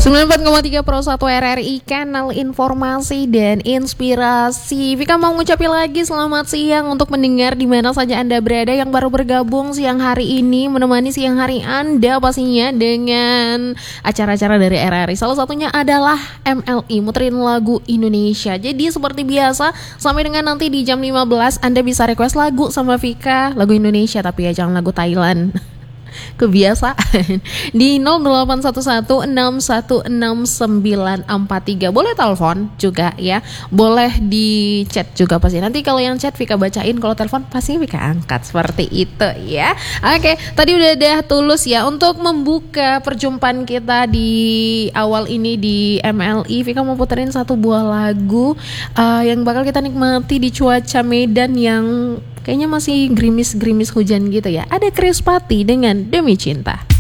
94,3 Pro 1 RRI, kanal informasi dan inspirasi. Vika mau ngucapin lagi selamat siang untuk mendengar di mana saja Anda berada yang baru bergabung siang hari ini, menemani siang hari Anda pastinya dengan acara-acara dari RRI. Salah satunya adalah MLI, muterin lagu Indonesia. Jadi seperti biasa, sampai dengan nanti di jam 15 Anda bisa request lagu sama Vika, lagu Indonesia tapi ya jangan lagu Thailand. Kebiasaan di 0811616943. Boleh telepon juga ya, boleh di chat juga pasti. Nanti kalau yang chat Vika bacain, kalau telepon pasti Vika angkat, seperti itu ya. Oke, tadi udah tulus ya untuk membuka perjumpaan kita di awal ini di MLI. Vika mau puterin satu buah lagu yang bakal kita nikmati di cuaca Medan yang kayaknya masih gerimis-gerimis hujan gitu ya. Ada Krispati dengan Demi Cinta.